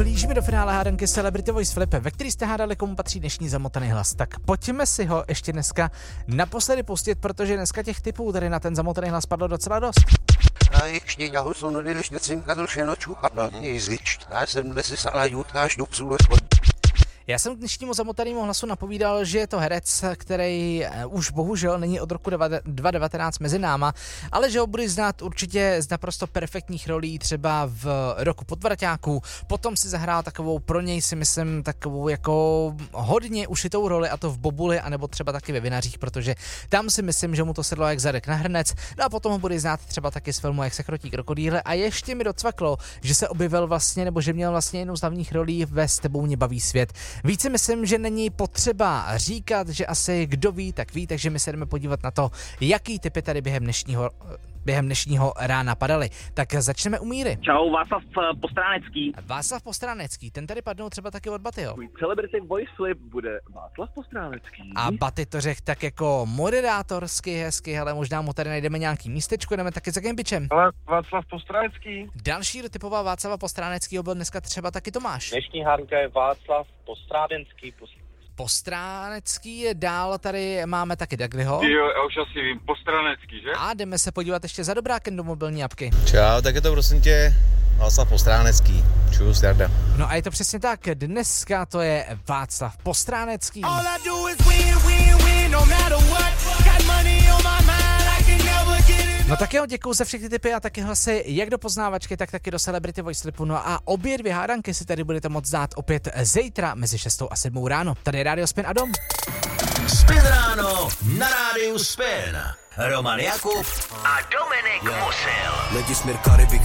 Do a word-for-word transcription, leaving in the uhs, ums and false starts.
blížíme do finále hádanky Celebrity Voice Flip, ve který jste hádali, komu patří dnešní zamotaný hlas. Tak pojďme si ho ještě dneska naposledy pustit, protože dneska těch typů tady na ten zamotaný hlas padlo docela dost. A ještě já jsem když necínka dlše nočů padla, nejzlič, já jsem dnes sala jutnáš do psů. Já jsem k dnešnímu zamotanému hlasu napovídal, že je to herec, který už bohužel není od roku dva tisíce devatenáct mezi náma, ale že ho bude znát určitě z naprosto perfektních rolí, třeba v Roku podvraťáků. Potom si zahrál takovou, pro něj si myslím, takovou jako hodně ušitou roli, a to v Bobuli, anebo třeba taky ve Vinařích, protože tam si myslím, že mu to sedlo jak zadek na hrnec. No a potom ho bude znát třeba taky z filmu Jak se chrotí krokodýle, a ještě mi docvaklo, že se objevil vlastně, nebo že měl vlastně jednu z hlavních rolí ve S tebou mě baví svět. Více myslím, že není potřeba říkat, že asi kdo ví, tak ví, takže my se jdeme podívat na to, jaký typy tady během dnešního, během dnešního rána padaly. Tak začneme u Míry. Čau, Václav Postránecký. Václav Postránecký, ten tady padnou třeba taky od Batyho. Celebrity Voice Flip bude Václav Postránecký. A Baty to řekl tak jako moderátorsky hezky, ale možná mu tady najdeme nějaký místečko, jdeme taky za Gembičem. Ale Václav Postránecký. Další dotypová Václava Postráneckýho byl dneska třeba taky Tomáš. Dnešní hádka je Václav Postránecký. Postránecký je dál, tady máme taky Dagliho. Jo, já už asi vím, Postránecký, že? A jdeme se podívat ještě za Dobrákem do mobilní apky. Čau, tak je to prosím tě Václav Postránecký. Čus, Jarda. No a je to přesně tak, dneska to je Václav Postránecký. No tak jo, děkuju za všechny tipy a taky hlasy jak do poznávačky, tak taky do Celebrity Voice Slipu. No a obě dvě hádanky si tady budete moct dát opět zítra mezi šestou a sedmou ráno. Tady je Rádio Spin a Dom. Spin ráno na Rádiu Spin. Roman Jakub a Dominik Musil.